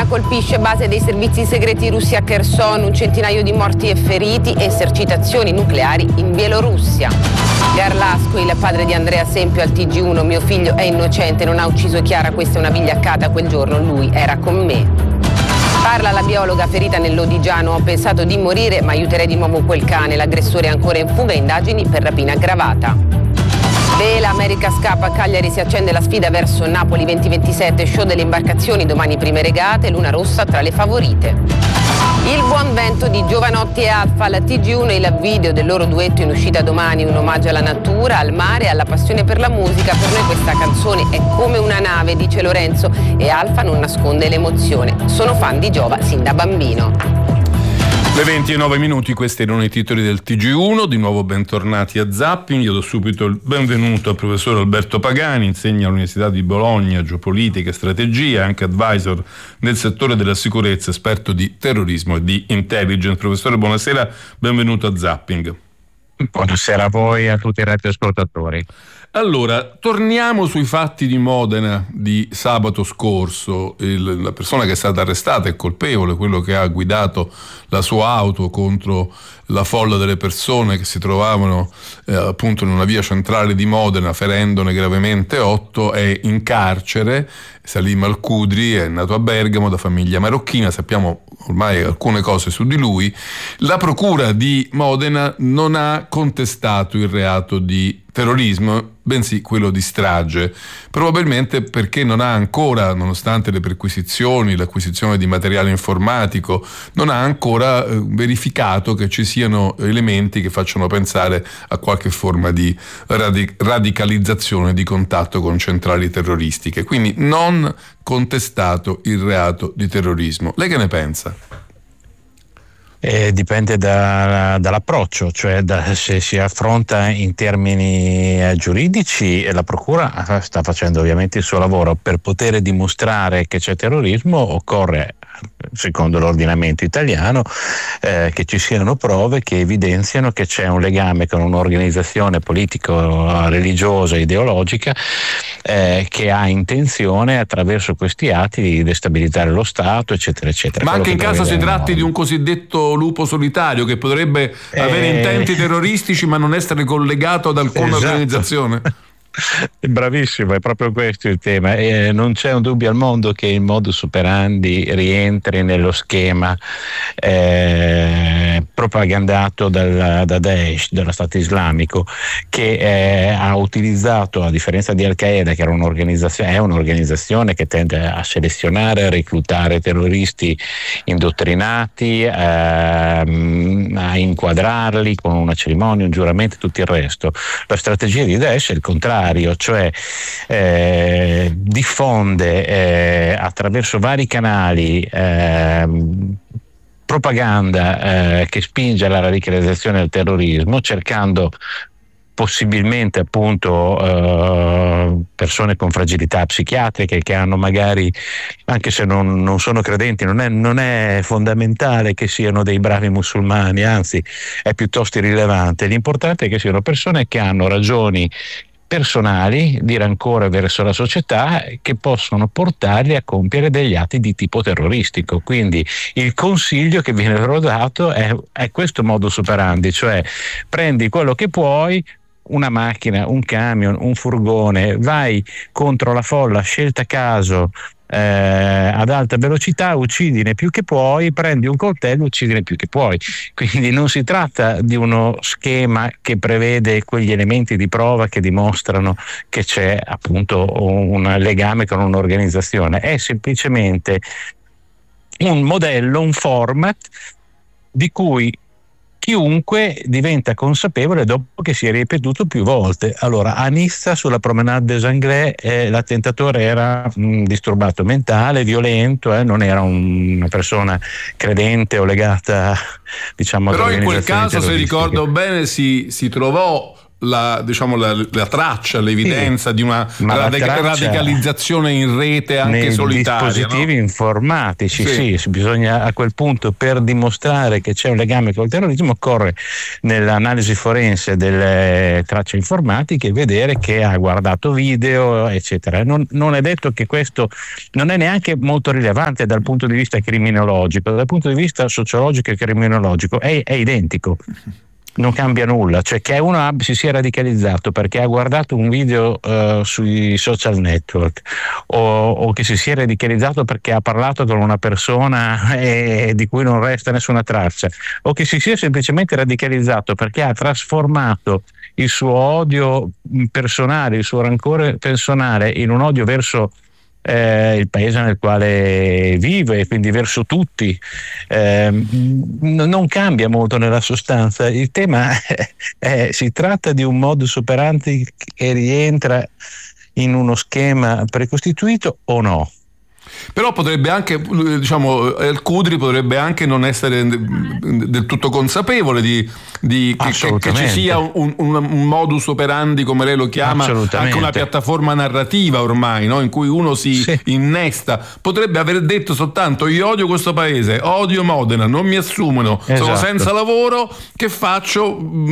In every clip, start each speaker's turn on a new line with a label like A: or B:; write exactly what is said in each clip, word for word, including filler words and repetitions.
A: colpisce base dei servizi segreti russi a Kherson, un centinaio di morti e feriti, esercitazioni nucleari in Bielorussia. Garlasco, il padre di Andrea Sempio al T G uno, mio figlio è innocente, non ha ucciso Chiara, questa è una vigliaccata, quel giorno lui era con me. Parla la biologa ferita nell'Odigiano, ho pensato di morire ma aiuterei di nuovo quel cane, l'aggressore è ancora in fuga, indagini per rapina aggravata. Vela, America scappa, a Cagliari si accende la sfida verso Napoli venti ventisette, show delle imbarcazioni, domani prime regate, Luna Rossa tra le favorite. Il buon vento di Giovanotti e Alfa alla T G uno, il video del loro duetto in uscita domani, un omaggio alla natura, al mare e alla passione per la musica. Per noi questa canzone è come una nave, dice Lorenzo, e Alfa non nasconde l'emozione. Sono fan di Giova sin da bambino.
B: Le venti e nove minuti, questi erano i titoli del T G uno, di nuovo bentornati a Zapping. Io do subito il benvenuto al professor Alberto Pagani, insegna all'Università di Bologna geopolitica e strategia, anche advisor nel settore della sicurezza, esperto di terrorismo e di intelligence. Professore, buonasera, benvenuto a Zapping.
C: Buonasera a voi e a tutti i radioascoltatori.
B: Allora, torniamo sui fatti di Modena di sabato scorso. Il, la persona che è stata arrestata è colpevole, quello che ha guidato la sua auto contro la folla delle persone che si trovavano eh, appunto in una via centrale di Modena, ferendone gravemente otto, è in carcere. Salim Al-Qudri è nato a Bergamo, da famiglia marocchina, sappiamo ormai alcune cose su di lui. La procura di Modena non ha contestato il reato di terrorismo, bensì quello di strage, probabilmente perché non ha ancora, nonostante le perquisizioni, l'acquisizione di materiale informatico, non ha ancora eh, verificato che ci siano elementi che facciano pensare a qualche forma di radic- radicalizzazione, di contatto con centrali terroristiche. Quindi non contestato il reato di terrorismo. Lei che ne pensa?
C: Eh, dipende da, dall'approccio, cioè da, se si affronta in termini eh, giuridici, la procura sta facendo ovviamente il suo lavoro. Per poter dimostrare che c'è terrorismo occorre, secondo l'ordinamento italiano, eh, che ci siano prove che evidenziano che c'è un legame con un'organizzazione politico-religiosa, ideologica, eh, che ha intenzione attraverso questi atti di destabilizzare lo Stato, eccetera, eccetera.
B: Ma anche in caso si
C: prevede...
B: tratti di un cosiddetto lupo solitario che potrebbe eh... avere intenti terroristici ma non essere collegato ad alcuna esatto. organizzazione.
C: Bravissimo, è proprio questo il tema. Eh, non c'è un dubbio al mondo che il modus operandi rientri nello schema eh, propagandato dal, da Daesh, dallo Stato Islamico, che eh, ha utilizzato, a differenza di Al-Qaeda, che era un'organizzazione, è un'organizzazione che tende a selezionare, a reclutare terroristi indottrinati, eh, a inquadrarli con una cerimonia, un giuramento e tutto il resto. La strategia di Daesh è il contrario, cioè eh, diffonde eh, attraverso vari canali eh, propaganda eh, che spinge alla radicalizzazione del terrorismo, cercando possibilmente appunto eh, persone con fragilità psichiatriche che hanno magari, anche se non, non sono credenti, non è, non è fondamentale che siano dei bravi musulmani, anzi è piuttosto irrilevante. L'importante è che siano persone che hanno ragioni personali di rancore verso la società che possono portarli a compiere degli atti di tipo terroristico. Quindi il consiglio che viene loro dato è, è questo modus operandi, cioè prendi quello che puoi, una macchina, un camion, un furgone, vai contro la folla, scelta a caso, Eh, ad alta velocità, uccidine più che puoi, prendi un coltello, uccidine più che puoi. Quindi non si tratta di uno schema che prevede quegli elementi di prova che dimostrano che c'è appunto un legame con un'organizzazione, è semplicemente un modello, un format di cui chiunque diventa consapevole dopo che si è ripetuto più volte. Allora, a Nizza, sulla Promenade des Anglais, eh, l'attentatore era mh, disturbato mentale, violento, eh, non era un, una persona credente o legata, diciamo,
B: però
C: ad
B: in quel caso, se
C: terroristiche.
B: ricordo bene, si, si trovò la, diciamo, la, la traccia, l'evidenza sì, di una radica- radicalizzazione in rete anche
C: nei
B: solitaria.
C: Dispositivi
B: no?
C: informatici, sì.
B: sì,
C: bisogna a quel punto, per dimostrare che c'è un legame col terrorismo, occorre nell'analisi forense delle tracce informatiche vedere che ha guardato video, eccetera. Non, non è detto che questo non è neanche molto rilevante dal punto di vista criminologico, dal punto di vista sociologico e criminologico è, è identico. Non cambia nulla, cioè che uno si sia radicalizzato perché ha guardato un video uh, sui social network o, o che si sia radicalizzato perché ha parlato con una persona e, di cui non resta nessuna traccia, o che si sia semplicemente radicalizzato perché ha trasformato il suo odio personale, il suo rancore personale in un odio verso Eh, il paese nel quale vive, quindi verso tutti, eh, n- non cambia molto nella sostanza. Il tema è, è si tratta di un modus operandi che rientra in uno schema precostituito o no?
B: Però potrebbe anche, diciamo, El Khudri potrebbe anche non essere del tutto consapevole di, di che, che ci sia un, un, un modus operandi, come lei lo chiama, anche una piattaforma narrativa ormai, no? In cui uno si sì. innesta. Potrebbe aver detto soltanto: io odio questo paese, odio Modena, non mi assumono, esatto. sono senza lavoro, che faccio?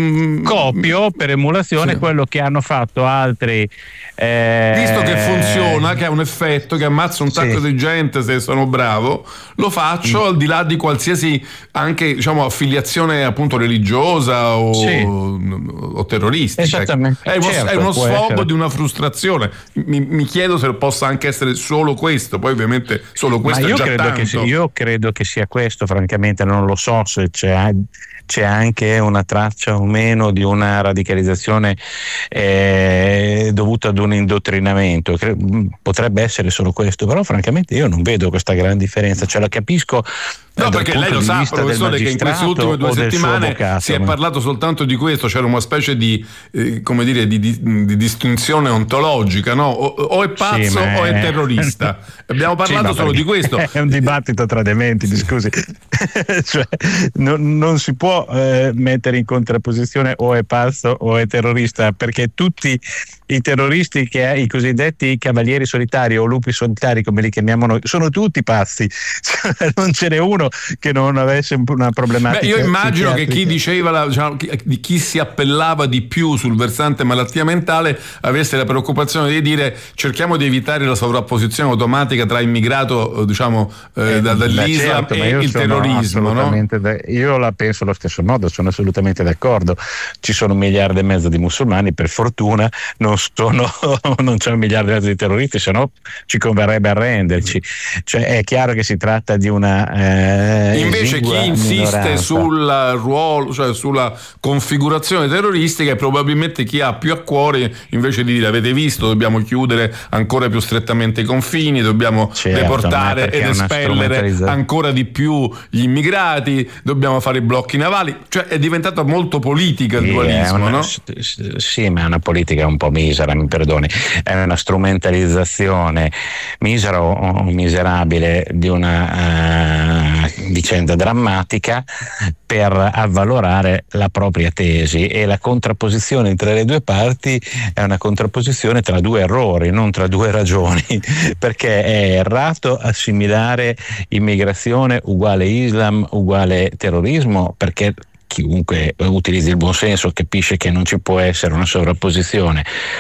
C: Copio per emulazione sì. quello che hanno fatto altri. Eh...
B: Visto che funziona, che ha un effetto, che ammazza un sacco sì. di gente se sono bravo, lo faccio mm. al di là di qualsiasi anche, diciamo, affiliazione appunto religiosa o, sì. o terroristica.
C: Esattamente.
B: È uno,
C: certo,
B: è uno sfogo
C: essere.
B: di una frustrazione. Mi, mi chiedo se possa anche essere solo questo, poi ovviamente solo questo
C: Ma
B: è
C: io
B: già
C: credo
B: tanto.
C: Che sia, io credo che sia questo, francamente non lo so se c'è c'è anche una traccia o meno di una radicalizzazione eh, dovuta ad un indottrinamento. Potrebbe essere solo questo, però francamente io non vedo questa gran differenza, cioè la capisco.
B: No, perché lei lo sa, professore, che in queste ultime due settimane si è parlato soltanto di questo, c'era una specie di, eh, come dire, di, di, di distinzione ontologica, no? O, o è pazzo sì, o è terrorista. Abbiamo parlato sì, solo di questo.
C: È un dibattito tra dementi, mi scusi. Cioè, non, non si può eh, mettere in contrapposizione o è pazzo o è terrorista, perché tutti i terroristi, che i cosiddetti cavalieri solitari o lupi solitari, come li chiamiamo noi, sono tutti pazzi. Cioè, non ce n'è uno che non avesse una problematica.
B: Beh, io immagino che chi diceva la, diciamo, chi, di chi si appellava di più sul versante malattia mentale avesse la preoccupazione di dire: cerchiamo di evitare la sovrapposizione automatica tra immigrato, diciamo, eh, eh, dall'Islam certo, e il terrorismo, no?
C: Da, io la penso allo stesso modo, sono assolutamente d'accordo. Ci sono un miliardo e mezzo di musulmani, per fortuna non sono non c'è un miliardo e mezzo di terroristi, se no ci converrebbe arrenderci. Cioè è chiaro che si tratta di una eh,
B: invece chi insiste
C: minoranza.
B: sul ruolo, cioè sulla configurazione terroristica, è probabilmente chi ha più a cuore, invece di dire: avete visto, dobbiamo chiudere ancora più strettamente i confini, dobbiamo certo, deportare ed espellere ancora di più gli immigrati, dobbiamo fare i blocchi navali. Cioè è diventata molto politica il sì, dualismo,
C: una,
B: no?
C: Sì, ma è una politica un po' misera, mi perdoni, è una strumentalizzazione misera o miserabile di una uh, vicenda drammatica per avvalorare la propria tesi, e la contrapposizione tra le due parti è una contrapposizione tra due errori, non tra due ragioni, perché è errato assimilare immigrazione uguale Islam uguale terrorismo, perché chiunque utilizzi il buonsenso capisce che non ci può essere una sovrapposizione,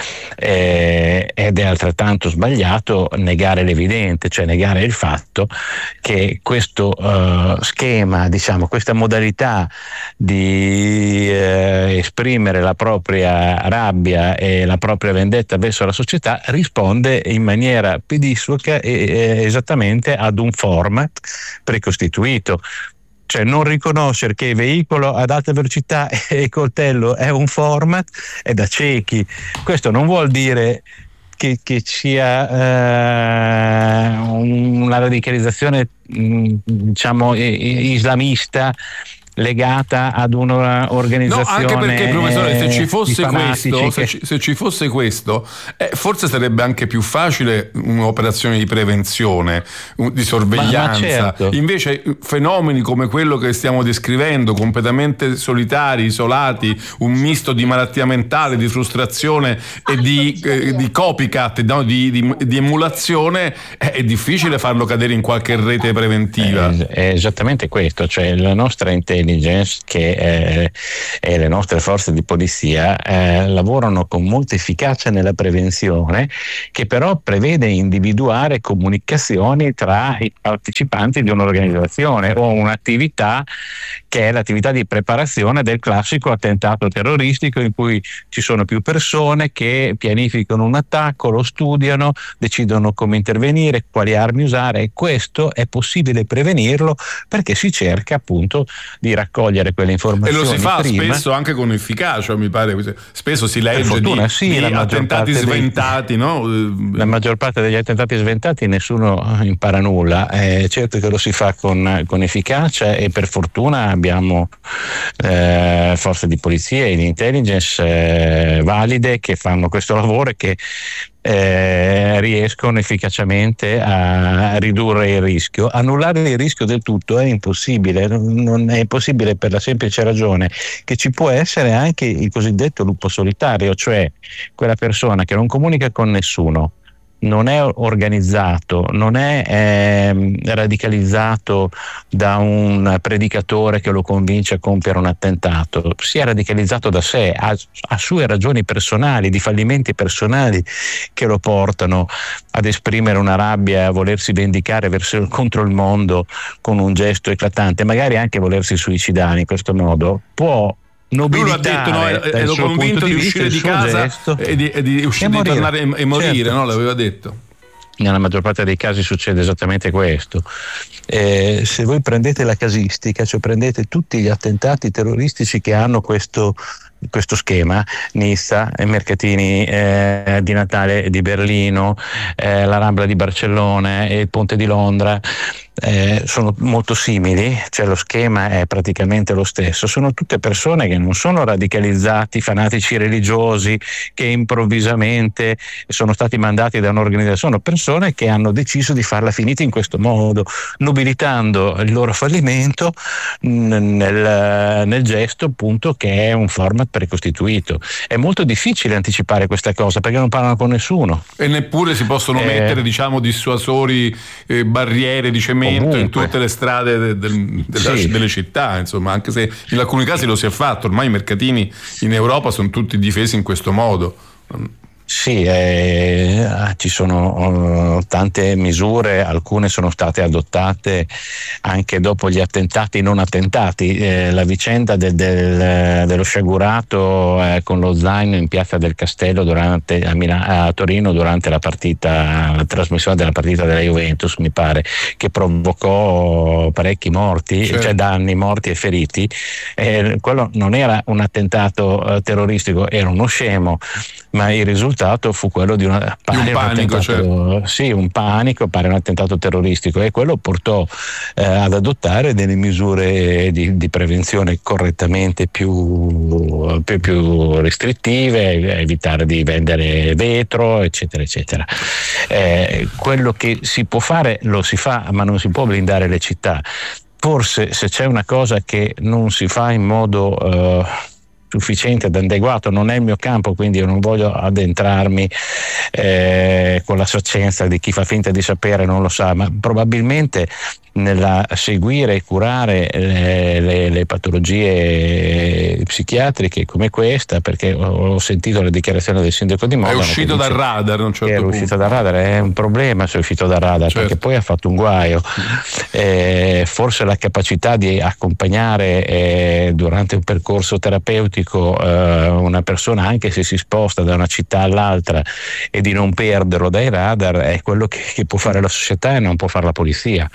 C: eh, ed è altrettanto sbagliato negare l'evidente, cioè negare il fatto che questo uh, schema, diciamo, questa modalità di eh, esprimere la propria rabbia e la propria vendetta verso la società risponde in maniera pedissequa e, e esattamente ad un format precostituito. Cioè non riconoscere che il veicolo ad alta velocità e il coltello è un format è da ciechi. Questo non vuol dire che, che sia eh, una radicalizzazione, diciamo, islamista legata ad un'organizzazione.
B: No, anche perché, professore, se ci fosse questo,
C: che...
B: se, ci, se ci fosse questo, eh, forse sarebbe anche più facile un'operazione di prevenzione, di sorveglianza.
C: Ma, ma certo.
B: Invece fenomeni come quello che stiamo descrivendo, completamente solitari, isolati, un misto di malattia mentale, di frustrazione e di, eh, di copycat, no? di, di, di emulazione, eh, è difficile farlo cadere in qualche rete preventiva.
C: È, è esattamente questo, cioè la nostra intelligenza che eh, e le nostre forze di polizia eh, lavorano con molta efficacia nella prevenzione, che però prevede individuare comunicazioni tra i partecipanti di un'organizzazione o un'attività che è l'attività di preparazione del classico attentato terroristico, in cui ci sono più persone che pianificano un attacco, lo studiano, decidono come intervenire, quali armi usare, e questo è possibile prevenirlo perché si cerca appunto di raccogliere quelle informazioni.
B: E lo si fa
C: prima.
B: spesso anche con efficacia, mi pare. Spesso si legge
C: fortuna,
B: di,
C: sì,
B: di attentati sventati,
C: dei,
B: no?
C: La maggior parte degli attentati sventati nessuno impara nulla. È certo che lo si fa con, con efficacia, e per fortuna abbiamo eh, forze di polizia e di intelligence eh, valide che fanno questo lavoro e che Eh, riescono efficacemente a ridurre il rischio. Annullare il rischio del tutto è impossibile, non è impossibile per la semplice ragione che ci può essere anche il cosiddetto lupo solitario, cioè quella persona che non comunica con nessuno, non è organizzato, non è eh, radicalizzato da un predicatore che lo convince a compiere un attentato, si è radicalizzato da sé, ha, ha sue ragioni personali, di fallimenti personali che lo portano ad esprimere una rabbia e a volersi vendicare verso, contro il mondo con un gesto eclatante, magari anche volersi suicidare in questo modo. Può
B: Lui lo ha detto, no? Ero convinto di, di uscire di casa e di, e di, uscire, di tornare e morire, certo. No? L'aveva detto.
C: Nella maggior parte dei casi succede esattamente questo. Eh, se voi prendete la casistica, cioè prendete tutti gli attentati terroristici che hanno questo questo schema, Nizza, i mercatini eh, di Natale di Berlino, eh, la Rambla di Barcellona e il Ponte di Londra, eh, sono molto simili, cioè lo schema è praticamente lo stesso. Sono tutte persone che non sono radicalizzati, fanatici religiosi che improvvisamente sono stati mandati da un'organizzazione, sono persone che hanno deciso di farla finita in questo modo, nobilitando il loro fallimento nel, nel gesto appunto che è un format precostituito. È molto difficile anticipare questa cosa perché non parlano con nessuno.
B: E neppure si possono eh, mettere, diciamo, dissuasori, eh, barriere di cemento ovunque in tutte le strade de, de, della, sì. delle città, insomma, anche se in alcuni casi lo si è fatto. Ormai i mercatini in Europa sono tutti difesi in questo modo.
C: Sì, eh, ci sono uh, tante misure, alcune sono state adottate anche dopo gli attentati non attentati. Eh, la vicenda del, del, dello sciagurato eh, con lo zaino in Piazza del Castello durante, a, Milano, a Torino durante la partita, la trasmissione della partita della Juventus, mi pare, che provocò parecchi morti, certo. cioè danni, morti e feriti. Eh, quello non era un attentato uh, terroristico, era uno scemo, ma il risultato fu quello di una, pare
B: un panico,
C: un
B: certo.
C: sì, un panico, pare un attentato terroristico, e quello portò eh, ad adottare delle misure di, di prevenzione correttamente più, più, più restrittive, evitare di vendere vetro, eccetera, eccetera. Eh, quello che si può fare lo si fa, ma non si può blindare le città. Forse se c'è una cosa che non si fa in modo eh, sufficiente ed adeguato, non è il mio campo, quindi io non voglio addentrarmi eh, con la saccenza di chi fa finta di sapere, non lo sa, ma probabilmente nella seguire e curare le, le, le patologie psichiatriche come questa, perché ho sentito la dichiarazione del sindaco di Modena,
B: è uscito dal radar, non certo
C: è
B: punto.
C: uscito dal radar, è un problema se è uscito dal radar, certo. Perché poi ha fatto un guaio. Eh, forse la capacità di accompagnare eh, durante un percorso terapeutico eh, una persona, anche se si sposta da una città all'altra, e di non perderlo dai radar, è quello che, che può fare la società e non può fare la polizia.
B: Certo.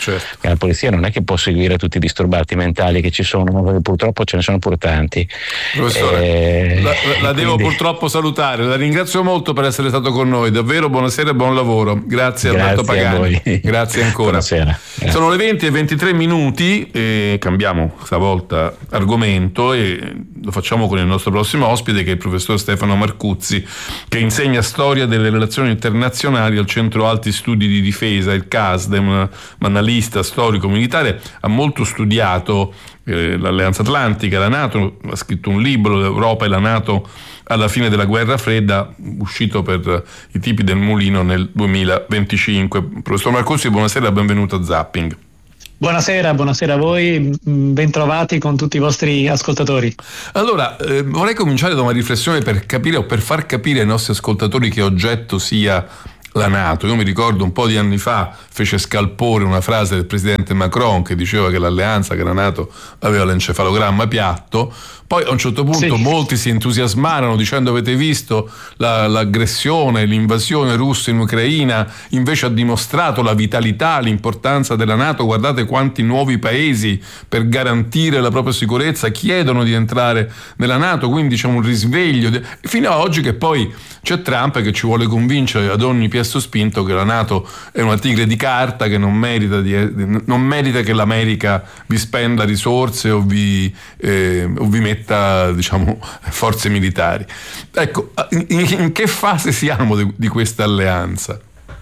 C: la polizia non è che può seguire tutti i disturbati mentali che ci sono, perché purtroppo ce ne sono pure tanti.
B: Professore, eh, la, la devo quindi... purtroppo salutare, la ringrazio molto per essere stato con noi, davvero buonasera e buon lavoro. Grazie, Grazie Alberto Pagani. Grazie ancora.
C: Buonasera. Grazie.
B: Sono le venti e ventitré minuti e cambiamo stavolta argomento e lo facciamo con il nostro prossimo ospite, che è il professor Stefano Marcuzzi, che insegna storia delle relazioni internazionali al Centro Alti Studi di Difesa, il C A S D, un analista storico militare, ha molto studiato eh, l'Alleanza Atlantica, la NATO, ha scritto un libro, l'Europa e la NATO alla fine della guerra fredda, uscito per i tipi del mulino nel duemilaventicinque. Professor Marcuzzi, buonasera, benvenuto a Zapping.
D: Buonasera, buonasera a voi, bentrovati con tutti i vostri ascoltatori.
B: Allora, eh, vorrei cominciare da una riflessione per capire o per far capire ai nostri ascoltatori che oggetto sia la NATO. Io mi ricordo un po' di anni fa fece scalpore una frase del presidente Macron che diceva che l'alleanza, che la NATO aveva l'encefalogramma piatto. Poi a un certo punto sì. molti si entusiasmarono dicendo: avete visto la, l'aggressione, l'invasione russa in Ucraina invece ha dimostrato la vitalità, l'importanza della NATO, guardate quanti nuovi paesi per garantire la propria sicurezza chiedono di entrare nella NATO, quindi c'è un risveglio fino a oggi, che poi c'è Trump che ci vuole convincere ad ogni piè sospinto che la NATO è una tigre di carta, che non merita, di, non merita che l'America vi spenda risorse o vi, eh, o vi metta, diciamo, forze militari. Ecco, in, in che fase siamo di, di questa alleanza?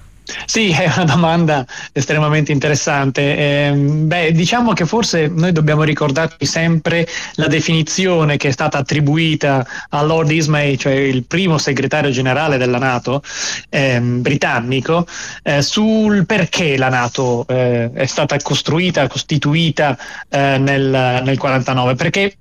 D: Sì, è una domanda estremamente interessante. Eh, beh, diciamo che forse noi dobbiamo ricordarci sempre la definizione che è stata attribuita a Lord Ismay, cioè il primo segretario generale della NATO eh, britannico, eh, sul perché la NATO eh, è stata costruita, costituita eh, nel, nel quarantanove. Perché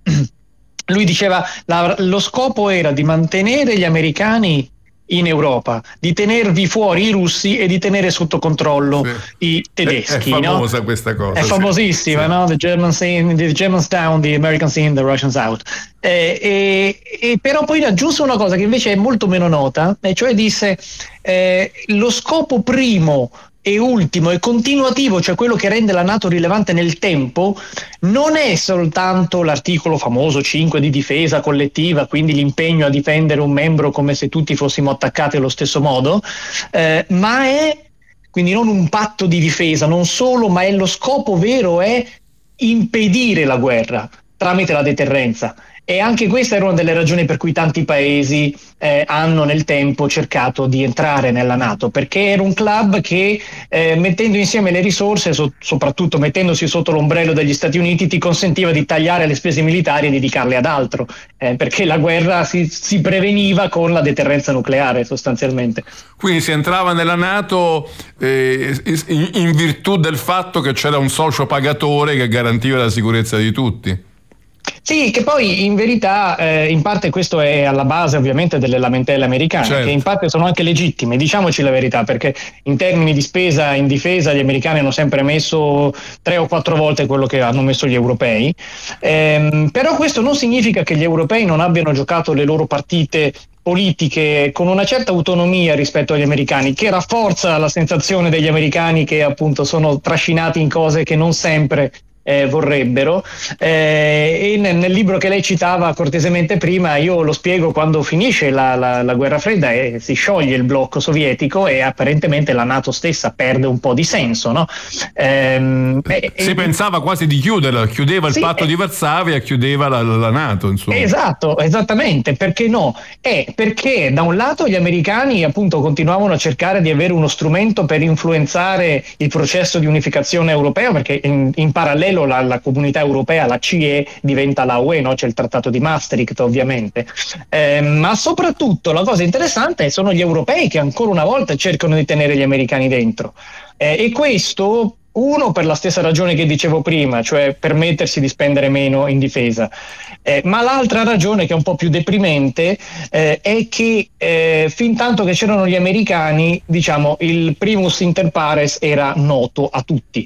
D: lui diceva la, lo scopo era di mantenere gli americani in Europa, di tenervi fuori i russi e di tenere sotto controllo sì. i tedeschi.
B: È, è famosa
D: no?
B: questa cosa.
D: È
B: sì.
D: famosissima, sì. no? The Germans in, the Germans down, the Americans in, the Russians out. Eh, e, e però poi aggiunse una cosa che invece è molto meno nota, e cioè disse eh, lo scopo primo e ultimo e continuativo, cioè quello che rende la NATO rilevante nel tempo, non è soltanto l'articolo famoso cinque di difesa collettiva, quindi l'impegno a difendere un membro come se tutti fossimo attaccati allo stesso modo, eh, ma è quindi non un patto di difesa, non solo, ma è lo scopo vero è impedire la guerra tramite la deterrenza. E anche questa era una delle ragioni per cui tanti paesi eh, hanno nel tempo cercato di entrare nella NATO, perché era un club che eh, mettendo insieme le risorse, so- soprattutto mettendosi sotto l'ombrello degli Stati Uniti, ti consentiva di tagliare le spese militari e dedicarle ad altro, eh, perché la guerra si, si preveniva con la deterrenza nucleare sostanzialmente.
B: Quindi si entrava nella NATO eh, in, in virtù del fatto che c'era un socio pagatore che garantiva la sicurezza di tutti.
D: Sì, che poi in verità eh, in parte questo è alla base ovviamente delle lamentele americane, certo. che in parte sono anche legittime, diciamoci la verità, perché in termini di spesa in difesa gli americani hanno sempre messo tre o quattro volte quello che hanno messo gli europei, ehm, però questo non significa che gli europei non abbiano giocato le loro partite politiche con una certa autonomia rispetto agli americani, che rafforza la sensazione degli americani che appunto sono trascinati in cose che non sempre Eh, vorrebbero. Eh, e nel, nel libro che lei citava cortesemente prima io lo spiego quando finisce la, la, la guerra fredda e si scioglie il blocco sovietico e apparentemente la NATO stessa perde un po' di senso, no? Eh,
B: si
D: eh,
B: pensava quasi di chiuderla, chiudeva il
D: sì,
B: patto
D: eh,
B: di Varsavia, chiudeva la, la NATO, insomma.
D: Esatto, esattamente, perché no? È perché da un lato gli americani appunto continuavano a cercare di avere uno strumento per influenzare il processo di unificazione europeo, perché in, in parallelo La, la comunità europea, la C E, diventa la U E, no? C'è il trattato di Maastricht ovviamente, eh, ma soprattutto la cosa interessante sono gli europei che ancora una volta cercano di tenere gli americani dentro, eh, e questo uno per la stessa ragione che dicevo prima, cioè permettersi di spendere meno in difesa, eh, ma l'altra ragione che è un po' più deprimente eh, è che eh, fin tanto che c'erano gli americani, diciamo, il primus inter pares era noto a tutti.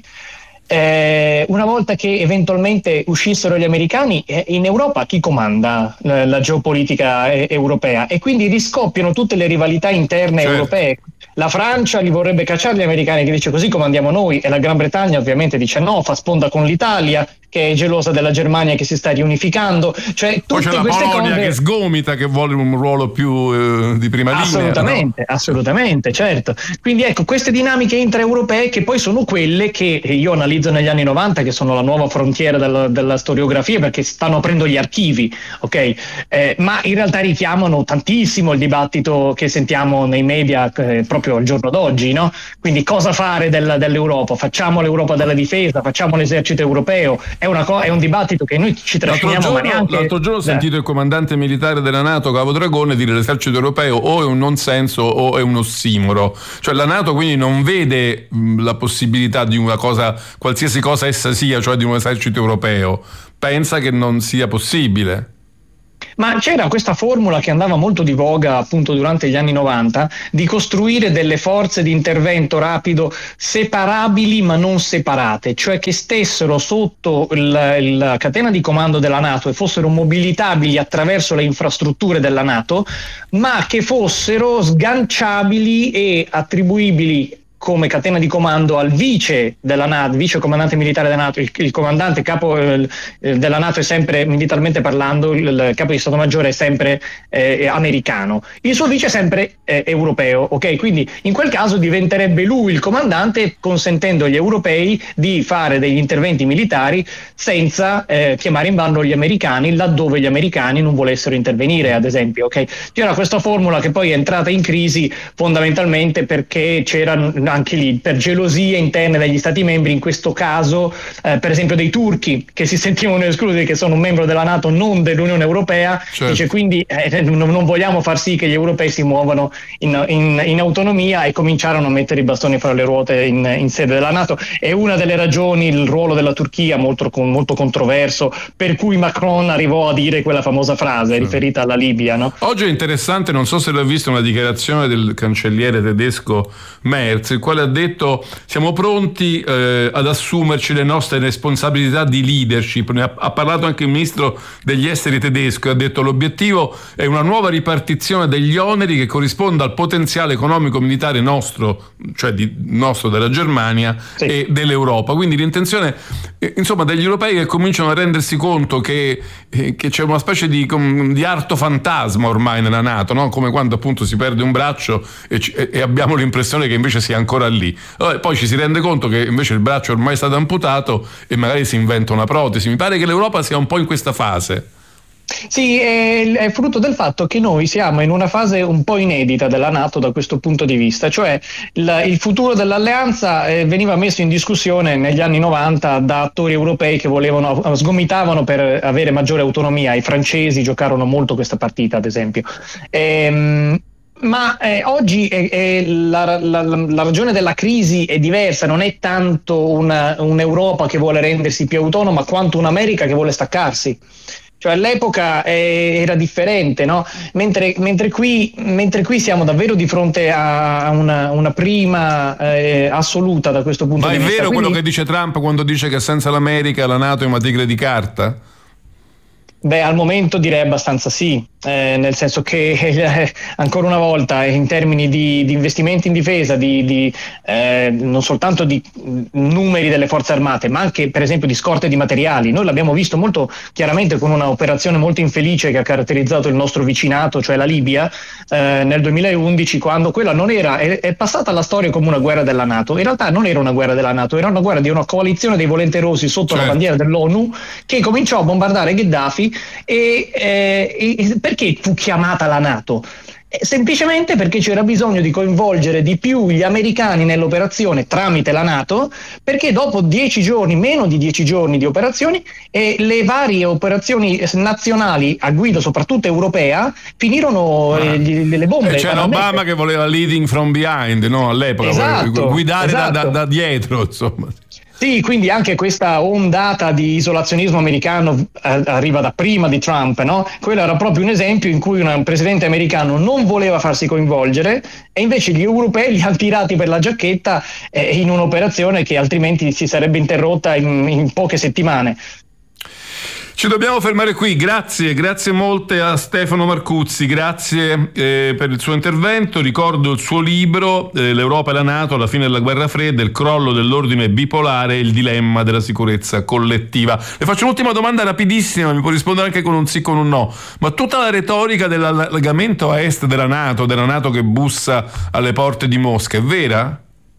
D: Eh, una volta che eventualmente uscissero gli americani, eh, in Europa chi comanda la, la geopolitica eh, europea, e quindi riscoppiano tutte le rivalità interne, certo. europee, La Francia li vorrebbe cacciare gli americani, che dice così comandiamo noi, e la Gran Bretagna ovviamente dice no, fa sponda con l'Italia, che è gelosa della Germania che si sta riunificando. Cioè, tutte
B: poi c'è la
D: queste
B: Polonia
D: cose...
B: che sgomita, che vuole un ruolo più eh, di prima linea.
D: Assolutamente,
B: no?
D: assolutamente, certo. Quindi ecco, queste dinamiche intraeuropee, che poi sono quelle che io analizzo negli anni novanta, che sono la nuova frontiera della, della storiografia, perché stanno aprendo gli archivi, ok? Eh, ma in realtà richiamano tantissimo il dibattito che sentiamo nei media eh, proprio al giorno d'oggi, no? Quindi cosa fare del, dell'Europa? Facciamo l'Europa della difesa, facciamo l'esercito europeo. È, una co- è un dibattito che noi ci trasciniamo,
B: l'altro
D: ma
B: giorno,
D: neanche...
B: l'altro giorno ho sentito il comandante militare della NATO, Cavo Dragone, dire l'esercito europeo o è un non senso o è un ossimoro. Cioè la NATO quindi non vede mh, la possibilità di una cosa, qualsiasi cosa essa sia, cioè di un esercito europeo. Pensa che non sia possibile.
D: Ma c'era questa formula che andava molto di voga appunto durante gli anni novanta, di costruire delle forze di intervento rapido separabili ma non separate, cioè che stessero sotto il, la catena di comando della NATO e fossero mobilitabili attraverso le infrastrutture della NATO, ma che fossero sganciabili e attribuibili come catena di comando al vice della NATO, vice comandante militare della NATO. Il, il comandante capo eh, della NATO è sempre, militarmente parlando, il, il capo di Stato Maggiore è sempre eh, americano, il suo vice è sempre eh, europeo, ok? Quindi in quel caso diventerebbe lui il comandante, consentendo agli europei di fare degli interventi militari senza eh, chiamare in ballo gli americani laddove gli americani non volessero intervenire, ad esempio, ok? C'era questa formula che poi è entrata in crisi fondamentalmente perché c'era anche lì per gelosie interne dagli stati membri, in questo caso eh, per esempio dei turchi che si sentivano esclusi, che sono un membro della NATO, non dell'Unione Europea, certo. Dice quindi eh, non, non vogliamo far sì che gli europei si muovano in, in, in autonomia, e cominciarono a mettere i bastoni fra le ruote in, in sede della NATO. È una delle ragioni il ruolo della Turchia molto, molto controverso, per cui Macron arrivò a dire quella famosa frase, sì, riferita alla Libia, no?
B: Oggi è interessante, non so se l'ho visto, una dichiarazione del cancelliere tedesco Merz, il quale ha detto siamo pronti eh, ad assumerci le nostre responsabilità di leadership. Ne ha, ha parlato anche il ministro degli esteri tedesco e ha detto l'obiettivo è una nuova ripartizione degli oneri che corrisponda al potenziale economico militare nostro, cioè di, nostro della Germania, sì, e dell'Europa. Quindi l'intenzione eh, insomma degli europei che cominciano a rendersi conto che, eh, che c'è una specie di, di arto fantasma ormai nella NATO, no? Come quando appunto si perde un braccio e, e, e abbiamo l'impressione che invece sia ancora lì. Allora, poi ci si rende conto che invece il braccio ormai è stato amputato e magari si inventa una protesi. Mi pare che l'Europa sia un po' in questa fase.
D: Sì, è, è frutto del fatto che noi siamo in una fase un po' inedita della NATO da questo punto di vista, cioè il, il futuro dell'alleanza eh, veniva messo in discussione negli anni novanta da attori europei che volevano, sgomitavano per avere maggiore autonomia. I francesi giocarono molto questa partita, ad esempio. Ehm, Ma eh, oggi è, è la, la, la ragione della crisi è diversa, non è tanto una, un'Europa che vuole rendersi più autonoma quanto un'America che vuole staccarsi. Cioè all'epoca eh, era differente, no? Mentre, mentre, qui, mentre qui siamo davvero di fronte a una, una prima eh, assoluta da questo punto
B: Ma
D: di vista.
B: Ma è vero
D: Quindi,
B: quello che dice Trump quando dice che senza l'America la NATO è una tigre di carta?
D: Beh, al momento direi abbastanza sì, eh, nel senso che eh, ancora una volta in termini di, di investimenti in difesa, di, di, eh, non soltanto di numeri delle forze armate, ma anche per esempio di scorte di materiali. Noi l'abbiamo visto molto chiaramente con una operazione molto infelice che ha caratterizzato il nostro vicinato, cioè la Libia, eh, nel duemilaundici, quando quella non era, è, è passata alla storia come una guerra della NATO. In realtà non era una guerra della NATO, era una guerra di una coalizione dei volenterosi sotto, certo, la bandiera dell'ONU, che cominciò a bombardare Gheddafi. E, eh, e perché fu chiamata la NATO? Eh, semplicemente perché c'era bisogno di coinvolgere di più gli americani nell'operazione tramite la NATO, perché dopo dieci giorni, meno di dieci giorni di operazioni, eh, le varie operazioni nazionali a guida soprattutto europea finirono eh, gli, le bombe.
B: E c'era Obama che voleva leading from behind, no? All'epoca,
D: esatto,
B: guidare
D: esatto.
B: Da, da, da dietro, insomma.
D: Sì, quindi anche questa ondata di isolazionismo americano arriva da prima di Trump, no? Quello era proprio un esempio in cui un presidente americano non voleva farsi coinvolgere e invece gli europei li hanno tirati per la giacchetta eh, in un'operazione che altrimenti si sarebbe interrotta in, in poche settimane.
B: Ci dobbiamo fermare qui, grazie, grazie molte a Stefano Marcuzzi, grazie eh, per il suo intervento. Ricordo il suo libro eh, L'Europa e la NATO, la fine della guerra fredda, il crollo dell'ordine bipolare e il dilemma della sicurezza collettiva. Le faccio un'ultima domanda rapidissima, mi può rispondere anche con un sì o con un no, ma tutta la retorica dell'allargamento a est della NATO, della NATO che bussa alle porte di Mosca, è vera?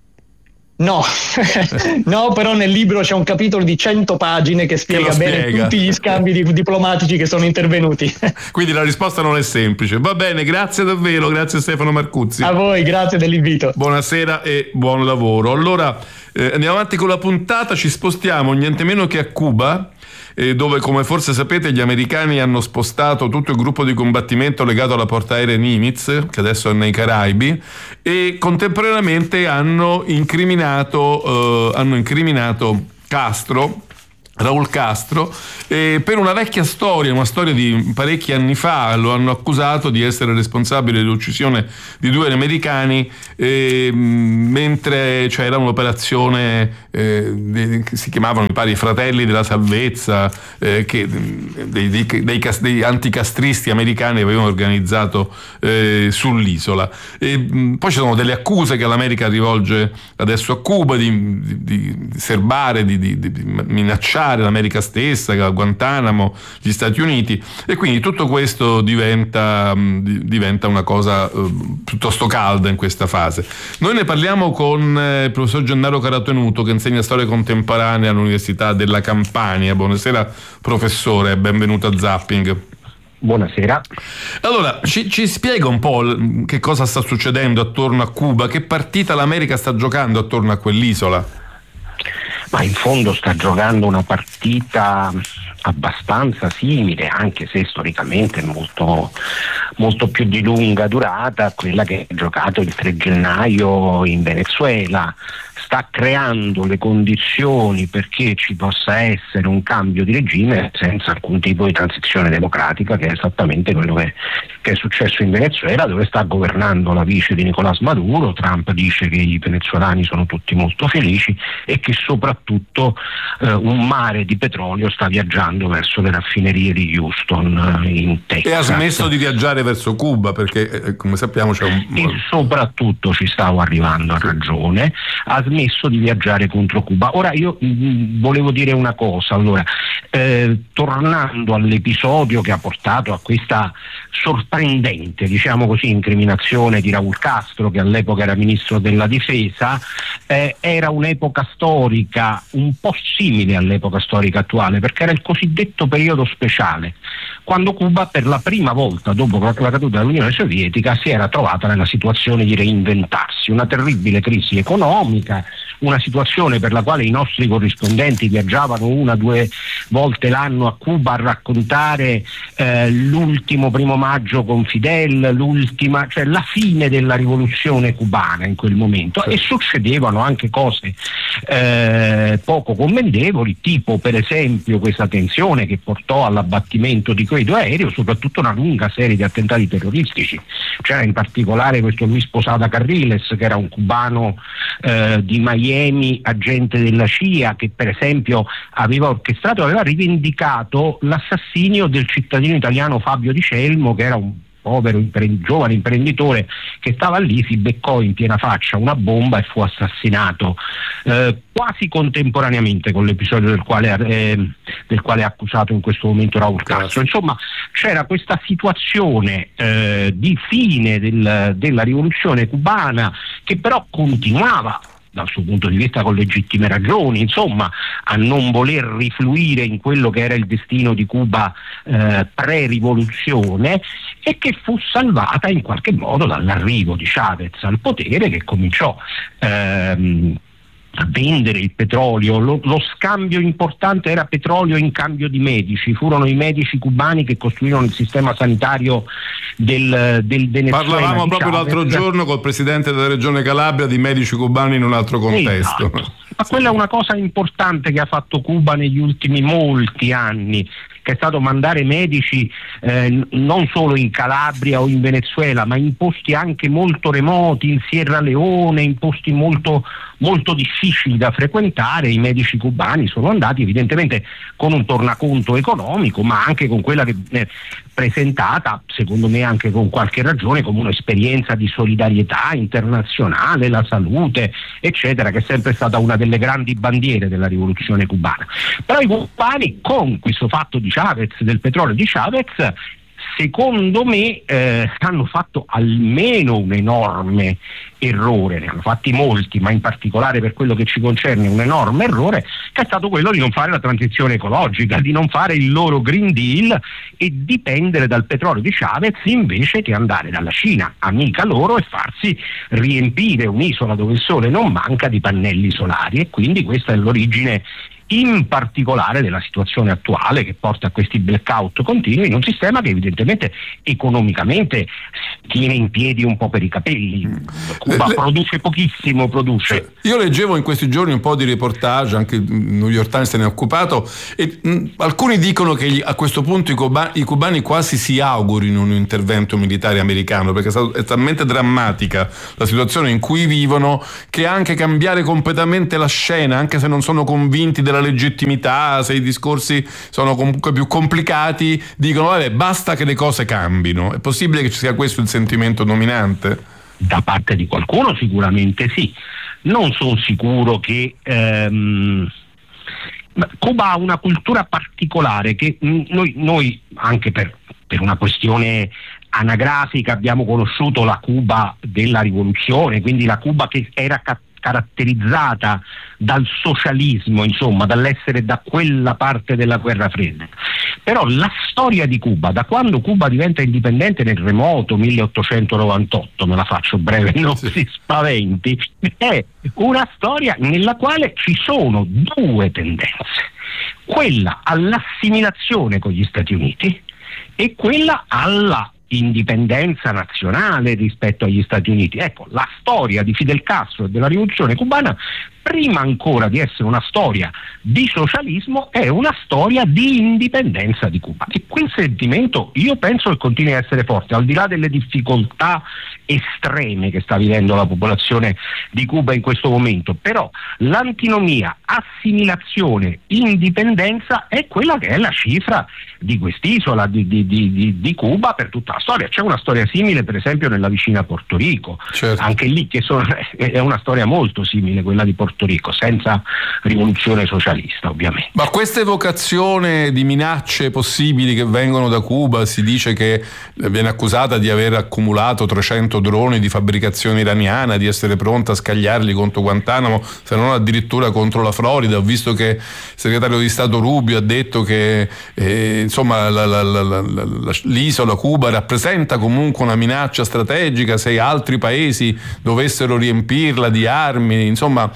D: No, no, però nel libro c'è un capitolo di cento pagine che spiega, che bene spiega. tutti gli scambi di, diplomatici che sono intervenuti.
B: Quindi la risposta non è semplice. Va bene, grazie davvero, grazie Stefano Marcuzzi.
D: A voi, grazie dell'invito.
B: Buonasera e buon lavoro. Allora, eh, andiamo avanti con la puntata, ci spostiamo niente meno che a Cuba, dove, come forse sapete, gli americani hanno spostato tutto il gruppo di combattimento legato alla portaerei Nimitz, che adesso è nei Caraibi, e contemporaneamente hanno incriminato, eh, hanno incriminato Castro, Raul Castro, eh, per una vecchia storia, una storia di parecchi anni fa. Lo hanno accusato di essere responsabile dell'uccisione di due americani eh, mentre cioè, era un'operazione eh, di, che si chiamavano, mi pare, i Fratelli della Salvezza, eh, che dei, dei, dei, dei anticastristi americani avevano organizzato eh, sull'isola. E, mh, poi ci sono delle accuse che l'America rivolge adesso a Cuba di, di, di serbare, di, di, di minacciare l'America stessa, Guantanamo, gli Stati Uniti, e quindi tutto questo diventa, diventa una cosa uh, piuttosto calda in questa fase. Noi ne parliamo con eh, il professor Gennaro Caratenuto, che insegna storia contemporanea all'Università della Campania. Buonasera professore, benvenuto a Zapping.
E: Buonasera.
B: Allora, ci, ci spiega un po' che cosa sta succedendo attorno a Cuba, che partita l'America sta giocando attorno a quell'isola?
E: Ma in fondo sta giocando una partita abbastanza simile, anche se storicamente molto, molto più di lunga durata, a quella che ha giocato il tre gennaio in Venezuela. Sta creando le condizioni perché ci possa essere un cambio di regime senza alcun tipo di transizione democratica, che è esattamente quello che, che è successo in Venezuela, dove sta governando la vice di Nicolás Maduro. Trump dice che i venezuelani sono tutti molto felici e che soprattutto eh, un mare di petrolio sta viaggiando verso le raffinerie di Houston eh, in Texas.
B: E ha smesso di viaggiare verso Cuba perché eh, come sappiamo c'è un...
E: E soprattutto, ci stavo arrivando a ragione, ha smesso di viaggiare contro Cuba. Ora io mh, volevo dire una cosa, allora, eh, tornando all'episodio che ha portato a questa sorprendente, diciamo così, incriminazione di Raul Castro, che all'epoca era ministro della difesa, eh, era un'epoca storica un po' simile all'epoca storica attuale, perché era il cosiddetto periodo speciale, quando Cuba per la prima volta dopo la caduta dell'Unione Sovietica si era trovata nella situazione di reinventarsi, una terribile crisi economica, una situazione per la quale i nostri corrispondenti viaggiavano una o due volte l'anno a Cuba a raccontare eh, l'ultimo primo maggio con Fidel, l'ultima, cioè la fine della rivoluzione cubana in quel momento, sì. E succedevano anche cose eh, poco commendevoli, tipo per esempio questa tensione che portò all'abbattimento di quei due aerei, o soprattutto una lunga serie di attentati terroristici. C'era in particolare questo Luis Posada Carriles, che era un cubano eh, di Miami, agente della C I A, che per esempio aveva orchestrato, aveva rivendicato l'assassinio del cittadino italiano Fabio Di Celmo, che era un povero imprend- giovane imprenditore che stava lì, si beccò in piena faccia una bomba e fu assassinato eh, quasi contemporaneamente con l'episodio del quale, eh, del quale è accusato in questo momento Raul Castro. Insomma, c'era questa situazione eh, di fine del, della rivoluzione cubana, che però continuava dal suo punto di vista con legittime ragioni, insomma, a non voler rifluire in quello che era il destino di Cuba eh, pre-rivoluzione, e che fu salvata in qualche modo dall'arrivo di Chavez al potere, che cominciò ehm, a vendere il petrolio. Lo, lo scambio importante era petrolio in cambio di medici. Furono i medici cubani che costruirono il sistema sanitario del, del Venezuela.
B: Parlavamo proprio
E: Chavez.
B: l'altro giorno col presidente della regione Calabria di medici cubani in un altro contesto.
E: Esatto. Ma quella è una cosa importante che ha fatto Cuba negli ultimi molti anni, che è stato mandare medici eh, non solo in Calabria o in Venezuela, ma in posti anche molto remoti, in Sierra Leone, in posti molto, molto difficili da frequentare. I medici cubani sono andati evidentemente con un tornaconto economico, ma anche con quella che eh, presentata, secondo me anche con qualche ragione, come un'esperienza di solidarietà internazionale, la salute, eccetera, che è sempre stata una delle grandi bandiere della rivoluzione cubana. Però i cubani, con questo fatto di Chavez, del petrolio di Chavez, secondo me eh, hanno fatto almeno un enorme errore, ne hanno fatti molti, ma in particolare per quello che ci concerne un enorme errore, che è stato quello di non fare la transizione ecologica, di non fare il loro Green Deal e dipendere dal petrolio di Chavez invece che andare dalla Cina, amica loro, e farsi riempire un'isola dove il sole non manca di pannelli solari. E quindi questa è l'origine in particolare della situazione attuale, che porta a questi blackout continui in un sistema che evidentemente economicamente tiene in piedi un po' per i capelli. Cuba Le... produce pochissimo, produce.
B: Io leggevo in questi giorni un po' di reportage, anche il New York Times se ne è occupato, e mh, alcuni dicono che gli, a questo punto i, cuba, i cubani quasi si augurino un intervento militare americano, perché è, stato, è talmente drammatica la situazione in cui vivono che anche cambiare completamente la scena, anche se non sono convinti della legittimità, se i discorsi sono comunque più complicati, dicono vabbè, basta che le cose cambino. È possibile che ci sia questo il sentimento dominante?
E: Da parte di qualcuno sicuramente sì. Non sono sicuro che ehm, Cuba ha una cultura particolare che mh, noi, noi anche per, per una questione anagrafica abbiamo conosciuto la Cuba della rivoluzione, quindi la Cuba che era ca- caratterizzata dal socialismo, insomma, dall'essere da quella parte della guerra fredda. Però la storia di Cuba, da quando Cuba diventa indipendente nel remoto milleottocentonovantotto, me la faccio breve, non sì. si spaventi, è una storia nella quale ci sono due tendenze: quella all'assimilazione con gli Stati Uniti e quella alla indipendenza nazionale rispetto agli Stati Uniti. Ecco, la storia di Fidel Castro e della rivoluzione cubana, prima ancora di essere una storia di socialismo, è una storia di indipendenza di Cuba. E quel sentimento io penso che continui a essere forte, al di là delle difficoltà estreme che sta vivendo la popolazione di Cuba in questo momento. Però l'antinomia assimilazione indipendenza è quella che è la cifra di quest'isola di, di, di, di Cuba per tutta la storia. C'è una storia simile per esempio nella vicina Porto Rico, certo. Anche lì che sono, è una storia molto simile quella di Porto Rico, senza rivoluzione socialista ovviamente.
B: Ma questa evocazione di minacce possibili che vengono da Cuba, si dice che viene accusata di aver accumulato trecento droni di fabbricazione iraniana, di essere pronta a scagliarli contro Guantanamo, se non addirittura contro la Florida. Ho visto che il segretario di Stato Rubio ha detto che eh, insomma la, la, la, la, la, l'isola Cuba rappresenta comunque una minaccia strategica se altri paesi dovessero riempirla di armi. Insomma,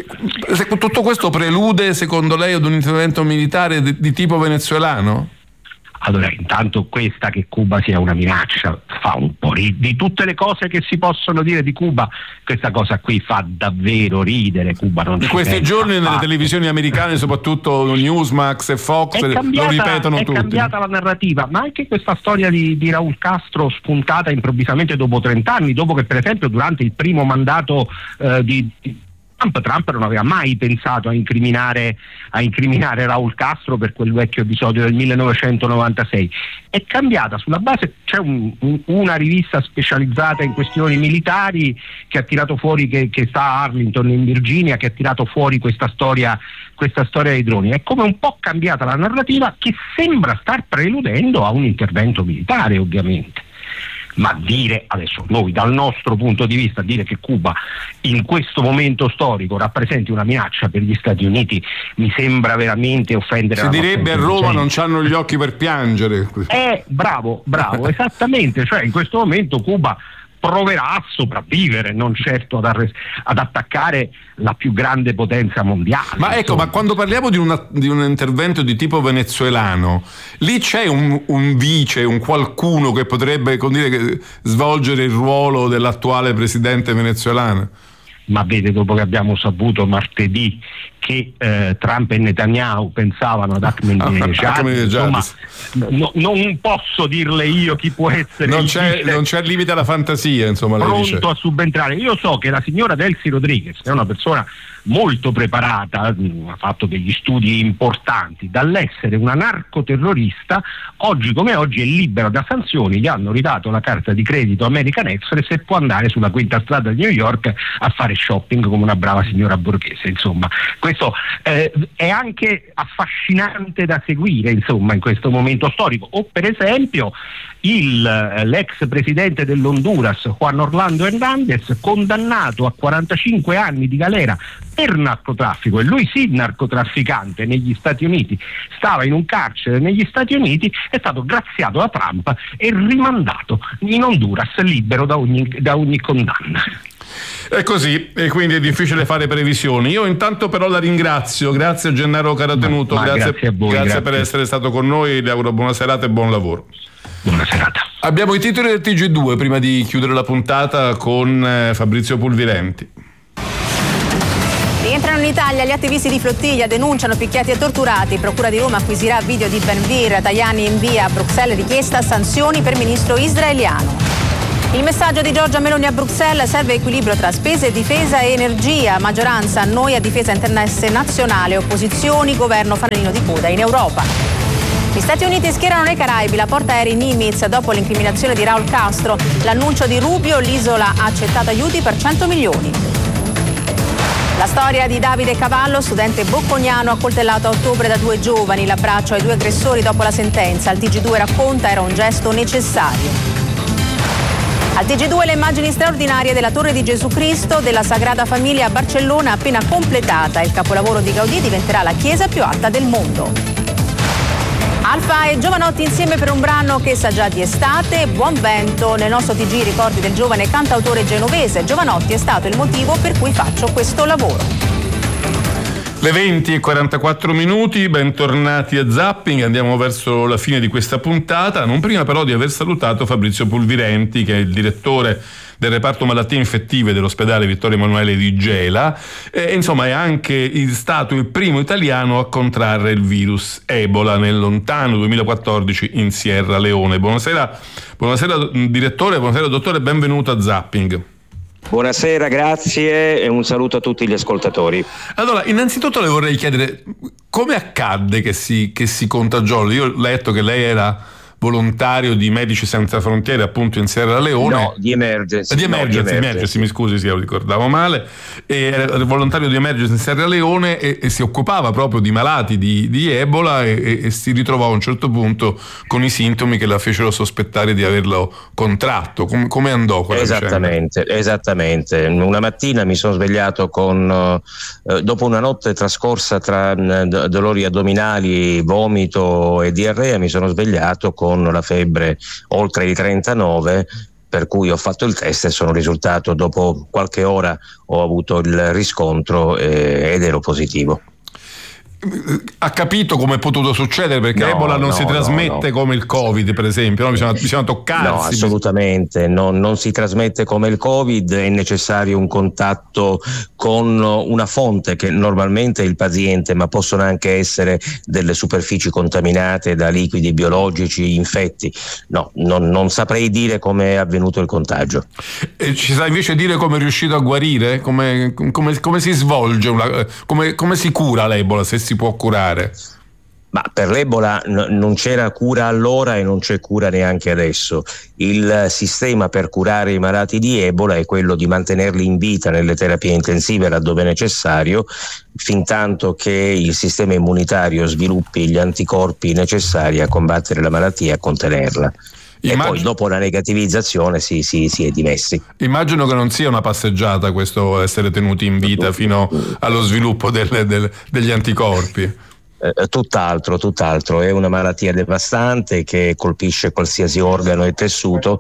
B: tutto questo prelude secondo lei ad un intervento militare di, di tipo venezuelano?
E: Allora, intanto questa che Cuba sia una minaccia fa un po' ridere. Di tutte le cose che si possono dire di Cuba, questa cosa qui fa davvero ridere. Cuba non
B: in questi giorni nelle televisioni americane, soprattutto Newsmax e Fox, cambiata, lo ripetono
E: è
B: tutti. È
E: cambiata la narrativa, ma anche questa storia di, di Raul Castro spuntata improvvisamente dopo trent'anni, dopo che per esempio durante il primo mandato eh, di, di Trump, Trump non aveva mai pensato a incriminare, a incriminare Raul Castro per quel vecchio episodio del millenovecentonovantasei. È cambiata sulla base, c'è un, un, una rivista specializzata in questioni militari che ha tirato fuori, che, che sta a Arlington in Virginia, che ha tirato fuori questa storia, questa storia dei droni. È come un po' cambiata la narrativa, che sembra star preludendo a un intervento militare ovviamente. Ma dire adesso, noi dal nostro punto di vista, dire che Cuba in questo momento storico rappresenti una minaccia per gli Stati Uniti mi sembra veramente offendere.
B: Si
E: la
B: direbbe a Roma non c'hanno gli occhi per piangere.
E: Eh, bravo, bravo, esattamente, cioè in questo momento Cuba proverà a sopravvivere, non certo ad, arres- ad attaccare la più grande potenza mondiale.
B: Ma ecco, insomma. Ma quando parliamo di, una, di un intervento di tipo venezuelano, lì c'è un, un vice, un qualcuno che potrebbe, come dire, svolgere il ruolo dell'attuale presidente venezuelano?
E: Ma vede, dopo che abbiamo saputo martedì che eh, Trump e Netanyahu pensavano ad Ahmadinejad, insomma, no, non posso dirle io chi può essere,
B: non c'è, non c'è limite alla fantasia, insomma,
E: pronto a subentrare. Io so che la signora Delcy Rodriguez è una persona molto preparata, ha fatto degli studi importanti, dall'essere una narcoterrorista oggi come oggi è libera da sanzioni, gli hanno ridato la carta di credito American Express e può andare sulla quinta strada di New York a fare shopping come una brava signora borghese. Insomma, questo eh, è anche affascinante da seguire, insomma, in questo momento storico. O per esempio il, l'ex presidente dell'Honduras Juan Orlando Hernández, condannato a quarantacinque anni di galera per narcotraffico, e lui sì narcotrafficante negli Stati Uniti, stava in un carcere negli Stati Uniti, è stato graziato da Trump e rimandato in Honduras libero da ogni, da ogni condanna.
B: È così, e quindi è difficile fare previsioni. Io intanto però la ringrazio, grazie a Gennaro Caratenuto,
E: ma, ma
B: grazie,
E: grazie, a voi,
B: grazie,
E: grazie
B: per essere stato con noi, le auguro buona serata e buon lavoro.
E: Buona serata.
B: Abbiamo i titoli del T G due prima di chiudere la puntata con eh, Fabrizio Pulvirenti.
F: Rientrano in Italia gli attivisti di Flottiglia, denunciano picchiati e torturati. Procura di Roma acquisirà video di Ben-Gvir. Tajani invia a Bruxelles richiesta sanzioni per ministro israeliano. Il messaggio di Giorgia Meloni a Bruxelles: serve equilibrio tra spese, difesa e energia. Maggioranza, noi a difesa interesse nazionale, opposizioni, governo fanalino di coda in Europa. Gli Stati Uniti schierano nei Caraibi la portaerei Nimitz dopo l'incriminazione di Raul Castro. L'annuncio di Rubio, l'isola ha accettato aiuti per cento milioni. La storia di Davide Cavallo, studente bocconiano accoltellato a ottobre da due giovani. L'abbraccio ai due aggressori dopo la sentenza. Il T G due racconta: era un gesto necessario. Al T G due le immagini straordinarie della Torre di Gesù Cristo della Sagrada Famiglia a Barcellona appena completata. Il capolavoro di Gaudì diventerà la chiesa più alta del mondo. Alfa e Giovanotti insieme per un brano che sa già di estate, Buon Vento. Nel nostro T G ricordi del giovane cantautore genovese. Giovanotti è stato il motivo per cui faccio questo lavoro.
B: Le venti e quarantaquattro minuti, bentornati a Zapping, andiamo verso la fine di questa puntata, non prima però di aver salutato Fabrizio Pulvirenti, che è il direttore del reparto malattie infettive dell'ospedale Vittorio Emanuele di Gela, e insomma è anche stato il primo italiano a contrarre il virus Ebola nel lontano duemilaquattordici in Sierra Leone. Buonasera, buonasera direttore, buonasera dottore, benvenuto a Zapping.
G: Buonasera, grazie e un saluto a tutti gli ascoltatori.
B: Allora, innanzitutto le vorrei chiedere come accadde che si, che si contagiò. Io ho letto che lei era volontario di Medici Senza Frontiere appunto in Sierra Leone.
G: No, di Emergency.
B: Di Emergency,
G: no, di emergency.
B: emergency mi scusi se lo ricordavo male. Era volontario di Emergency in Sierra Leone e, e si occupava proprio di malati di, di Ebola e, e, e si ritrovò a un certo punto con i sintomi che la fecero sospettare di averlo contratto. Com- come andò quella
G: Esattamente, vicenda? Esattamente. Una mattina mi sono svegliato con, eh, dopo una notte trascorsa tra d- dolori addominali, vomito e diarrea, mi sono svegliato con con la febbre oltre i trentanove, per cui ho fatto il test e sono risultato, dopo qualche ora ho avuto il riscontro eh, ed ero positivo.
B: Ha capito come è potuto succedere? Perché
G: no,
B: Ebola non
G: no,
B: si trasmette
G: no, no.
B: come il Covid, per esempio, no? bisogna, bisogna toccarsi.
G: No, assolutamente, non, non si trasmette come il Covid, è necessario un contatto con una fonte che normalmente è il paziente, ma possono anche essere delle superfici contaminate da liquidi biologici infetti. No, non, non saprei dire come è avvenuto il contagio.
B: E ci sa invece dire come è riuscito a guarire? Come, come, come si svolge, una, come, come si cura l'Ebola, se si può curare?
G: Ma per l'Ebola n- non c'era cura allora e non c'è cura neanche adesso. Il sistema per curare i malati di Ebola è quello di mantenerli in vita nelle terapie intensive laddove necessario, fin tanto che il sistema immunitario sviluppi gli anticorpi necessari a combattere la malattia e a contenerla. Immagino, e poi dopo la negativizzazione si, si, si è dimessi.
B: Immagino che non sia una passeggiata questo essere tenuti in vita fino allo sviluppo del, del, degli anticorpi.
G: Eh, tutt'altro, tutt'altro, è una malattia devastante che colpisce qualsiasi organo e tessuto,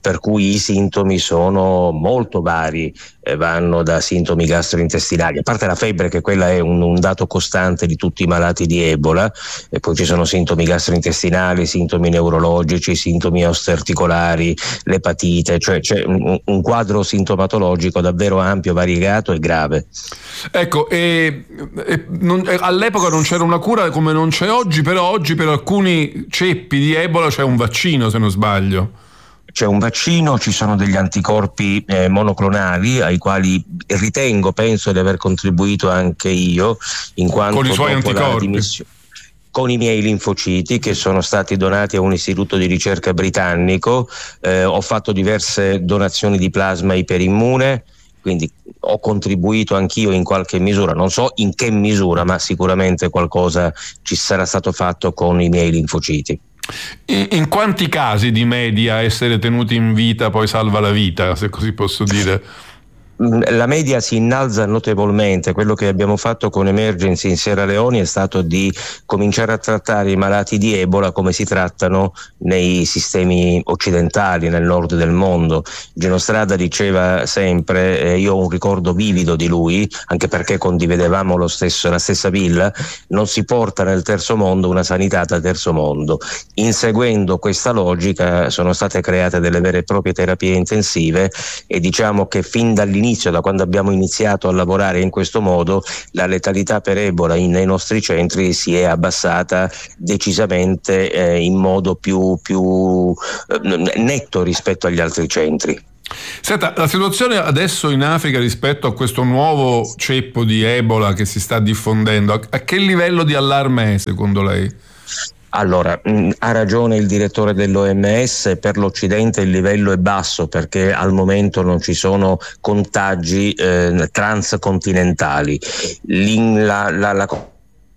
G: per cui i sintomi sono molto vari, eh, vanno da sintomi gastrointestinali, a parte la febbre che quella è un, un dato costante di tutti i malati di Ebola, e poi ci sono sintomi gastrointestinali, sintomi neurologici, sintomi osteoarticolari, l'epatite, cioè c'è un, un quadro sintomatologico davvero ampio, variegato e grave.
B: Ecco, e, e non, all'epoca non c'era una cura come non c'è oggi, però oggi per alcuni ceppi di Ebola c'è un vaccino, se non sbaglio.
G: C'è un vaccino, ci sono degli anticorpi eh, monoclonali ai quali ritengo, penso di aver contribuito anche io, in quanto
B: con i suoi anticorpi,
G: con i miei linfociti che sono stati donati a un istituto di ricerca britannico, eh, ho fatto diverse donazioni di plasma iperimmune, quindi ho contribuito anch'io in qualche misura, non so in che misura, ma sicuramente qualcosa ci sarà stato fatto con i miei linfociti.
B: In quanti casi di media essere tenuti in vita poi salva la vita, se così posso dire?
G: La media si innalza notevolmente. Quello che abbiamo fatto con Emergency in Sierra Leone è stato di cominciare a trattare i malati di Ebola come si trattano nei sistemi occidentali, nel nord del mondo. Gino Strada diceva sempre, eh, io ho un ricordo vivido di lui, anche perché condividevamo lo stesso, la stessa villa, non si porta nel terzo mondo una sanità da terzo mondo. Inseguendo questa logica sono state create delle vere e proprie terapie intensive, e diciamo che fin dall'inizio, da quando abbiamo iniziato a lavorare in questo modo, la letalità per Ebola in, nei nostri centri si è abbassata decisamente eh, in modo più, più eh, netto rispetto agli altri centri.
B: Senta, la situazione adesso in Africa rispetto a questo nuovo ceppo di Ebola che si sta diffondendo, a, a che livello di allarme è secondo lei?
G: Allora, mh, ha ragione il direttore dell'O M S, per l'Occidente il livello è basso perché al momento non ci sono contagi eh, transcontinentali. L'in, la, la, la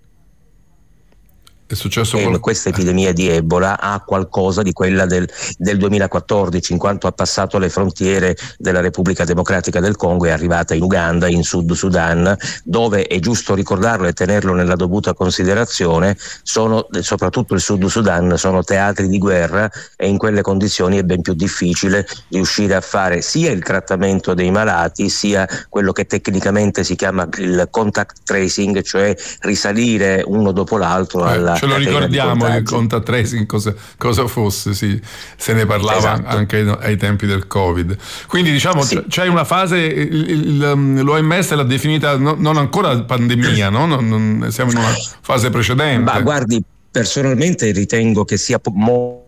B: È successo
G: e
B: qual-
G: questa epidemia di Ebola ha qualcosa di quella del, del duemilaquattordici, in quanto ha passato le frontiere della Repubblica Democratica del Congo, è arrivata in Uganda, in Sud Sudan, dove è giusto ricordarlo e tenerlo nella dovuta considerazione, sono, soprattutto il Sud Sudan, sono teatri di guerra, e in quelle condizioni è ben più difficile riuscire a fare sia il trattamento dei malati, sia quello che tecnicamente si chiama il contact tracing, cioè risalire uno dopo l'altro
B: eh.
G: alla
B: Ce lo ricordiamo il contact tracing cosa, cosa fosse, sì, se ne parlava esatto. anche ai tempi del Covid. Quindi diciamo sì. c'è una fase, il, il, l'O M S l'ha definita no, non ancora pandemia, no? non, non, siamo in una fase precedente.
G: Ma guardi, personalmente ritengo che sia molto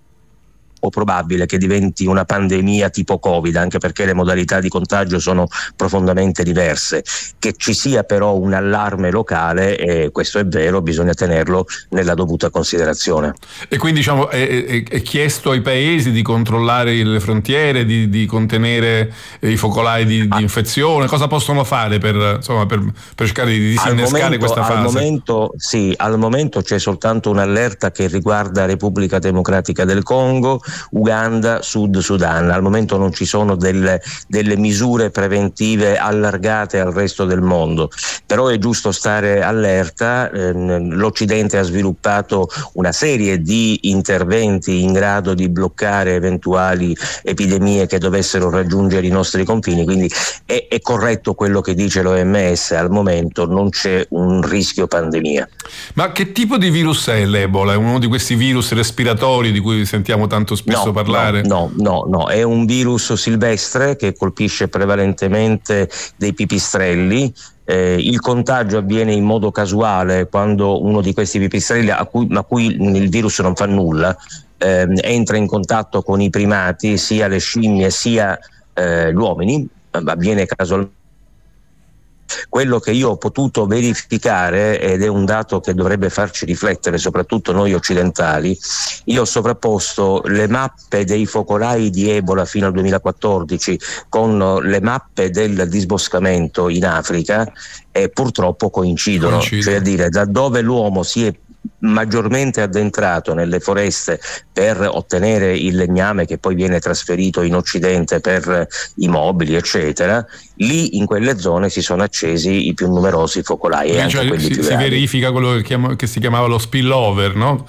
G: o probabile che diventi una pandemia tipo Covid, anche perché le modalità di contagio sono profondamente diverse. Che ci sia però un allarme locale, e questo è vero, bisogna tenerlo nella dovuta considerazione.
B: E quindi diciamo è, è, è chiesto ai paesi di controllare le frontiere, di, di contenere i focolai di, di infezione. Cosa possono fare per, insomma, per, per cercare di disinnescare questa fase?
G: Al momento, sì, al momento c'è soltanto un'allerta che riguarda Repubblica Democratica del Congo, Uganda, Sud Sudan. Al momento non ci sono delle, delle misure preventive allargate al resto del mondo, però è giusto stare allerta. L'Occidente ha sviluppato una serie di interventi in grado di bloccare eventuali epidemie che dovessero raggiungere i nostri confini, quindi è, è corretto quello che dice l'O M S, al momento non c'è un rischio pandemia.
B: Ma che tipo di virus è l'Ebola? È uno di questi virus respiratori di cui sentiamo tanto spesso
G: no,
B: parlare?
G: No, no, no, è un virus silvestre che colpisce prevalentemente dei pipistrelli. Eh, il contagio avviene in modo casuale quando uno di questi pipistrelli, a cui, a cui il virus non fa nulla, eh, entra in contatto con i primati, sia le scimmie sia eh, gli uomini, avviene casualmente. Quello che io ho potuto verificare, ed è un dato che dovrebbe farci riflettere soprattutto noi occidentali, io ho sovrapposto le mappe dei focolai di Ebola fino al duemilaquattordici con le mappe del disboscamento in Africa, e purtroppo coincidono, Coincido. cioè a dire da dove l'uomo si è maggiormente addentrato nelle foreste per ottenere il legname che poi viene trasferito in Occidente per i mobili eccetera, lì in quelle zone si sono accesi i più numerosi focolai, e anche
B: cioè,
G: quelli
B: si,
G: più
B: si
G: gravi.
B: verifica quello che, chiama, che si chiamava lo spillover, no?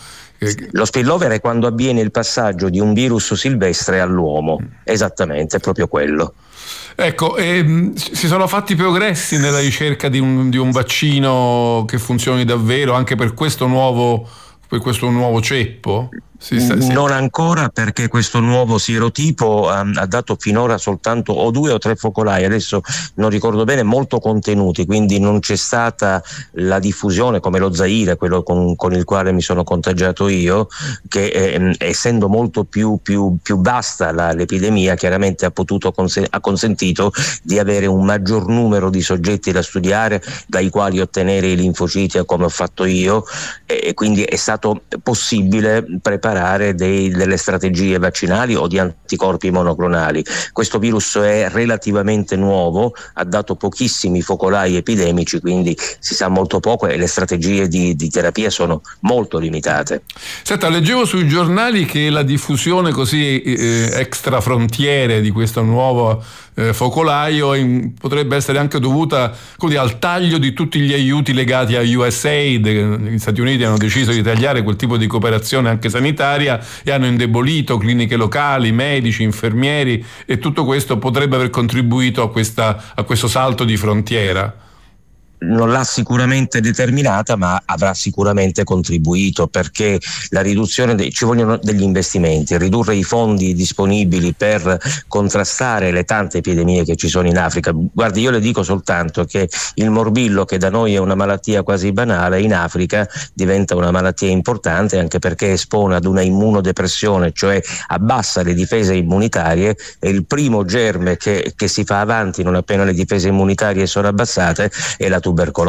G: Lo spillover è quando avviene il passaggio di un virus silvestre all'uomo, esattamente, è proprio quello.
B: Ecco, ehm, si sono fatti progressi nella ricerca di un, di un vaccino che funzioni davvero anche per questo nuovo, per questo nuovo ceppo? Si sta, si...
G: Non ancora, perché questo nuovo sierotipo um, ha dato finora soltanto o due o tre focolai, adesso non ricordo bene, molto contenuti, quindi non c'è stata la diffusione come lo Zaire, quello con, con il quale mi sono contagiato io, che eh, essendo molto più, più, più vasta la, l'epidemia, chiaramente ha, potuto conse- ha consentito di avere un maggior numero di soggetti da studiare, dai quali ottenere i linfociti come ho fatto io, e quindi è stato possibile preparare Dei, delle strategie vaccinali o di anticorpi monoclonali. Questo virus è relativamente nuovo, ha dato pochissimi focolai epidemici, quindi si sa molto poco e le strategie di, di terapia sono molto limitate.
B: Senta, leggevo sui giornali che la diffusione così eh, extra frontiere di questo nuovo eh, focolaio in, potrebbe essere anche dovuta quindi, al taglio di tutti gli aiuti legati a U S A I D. Gli Stati Uniti hanno deciso di tagliare quel tipo di cooperazione anche sanitaria e hanno indebolito cliniche locali, medici, infermieri, e tutto questo potrebbe aver contribuito a, questa, a questo salto di frontiera.
G: Non l'ha sicuramente determinata, ma avrà sicuramente contribuito, perché la riduzione de- ci vogliono degli investimenti, ridurre i fondi disponibili per contrastare le tante epidemie che ci sono in Africa. Guardi, io le dico soltanto che il morbillo, che da noi è una malattia quasi banale, in Africa diventa una malattia importante, anche perché espone ad una immunodepressione, cioè abbassa le difese immunitarie, e il primo germe che, che si fa avanti non appena le difese immunitarie sono abbassate è la tubercolosi.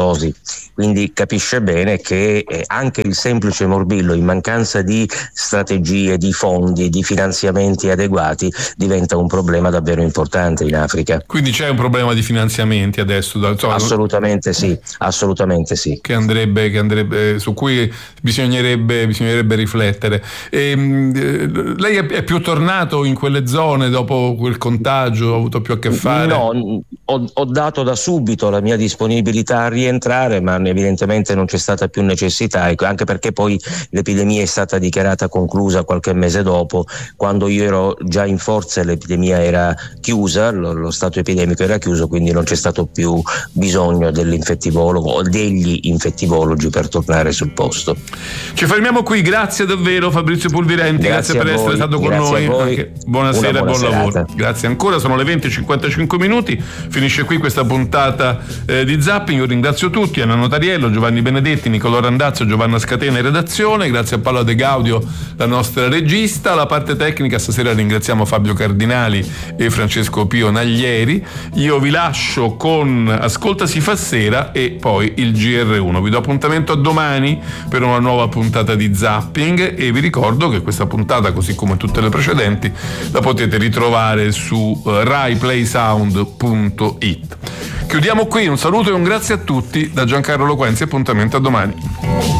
G: Quindi capisce bene che eh, anche il semplice morbillo, in mancanza di strategie, di fondi, di finanziamenti adeguati, diventa un problema davvero importante in Africa.
B: Quindi c'è un problema di finanziamenti adesso? Insomma,
G: assolutamente sì, assolutamente sì.
B: Che andrebbe, che andrebbe, su cui bisognerebbe, bisognerebbe riflettere. E, mh, lei è, è più tornato in quelle zone dopo quel contagio? Ha avuto più a che fare?
G: No, ho, ho dato da subito la mia disponibilità a rientrare, ma evidentemente non c'è stata più necessità, anche perché poi l'epidemia è stata dichiarata conclusa qualche mese dopo, quando io ero già in forza e l'epidemia era chiusa, lo, lo stato epidemico era chiuso, quindi non c'è stato più bisogno dell'infettivologo o degli infettivologi per tornare sul posto.
B: Ci fermiamo qui, grazie davvero Fabrizio Pulvirenti, grazie, grazie per voi, essere stato con noi. Anche, buonasera e buon serata. Lavoro. Grazie ancora, sono le venti e cinquantacinque minuti, finisce qui questa puntata eh, di Zapping. Io ringrazio tutti, Anna Notariello, Giovanni Benedetti, Nicolò Randazzo, Giovanna Scatena in redazione, grazie a Paola De Gaudio, la nostra regista. La parte tecnica stasera ringraziamo Fabio Cardinali e Francesco Pio Naglieri. Io vi lascio con Ascolta si fa sera e poi il G R uno. Vi do appuntamento a domani per una nuova puntata di Zapping e vi ricordo che questa puntata, così come tutte le precedenti, la potete ritrovare su rai play sound punto it. Chiudiamo qui, un saluto e un grazie a tutti da Giancarlo Loquenzi, appuntamento a domani.